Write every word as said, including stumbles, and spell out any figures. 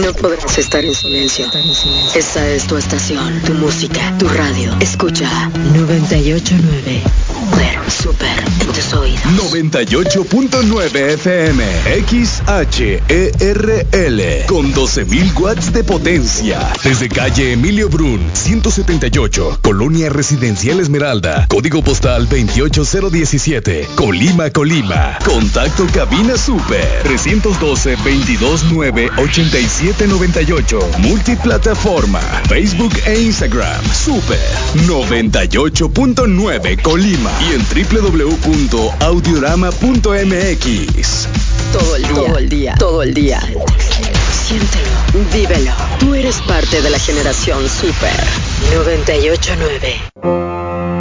No podrás estar en silencio. Esta es tu estación, tu música, tu radio. Escucha noventa y ocho punto nueve. Bueno, súper en tus oídos. noventa y ocho punto nueve F M, X H E R L, con doce mil watts de potencia. Desde calle Emilio Brun, ciento setenta y ocho, Colonia Residencial Esmeralda, código postal veintiocho cero diecisiete, Colima, Colima. Contacto cabina super, trescientos doce, veintidós nueve, ochenta y siete noventa y ocho. Multiplataforma, Facebook e Instagram, super noventa y ocho punto nueve Colima. Y en doble u doble u doble u punto audiorama punto m x. Todo el día, todo el día, todo el día. Siéntelo, vívelo. Tú eres parte de la generación Super noventa y ocho punto nueve.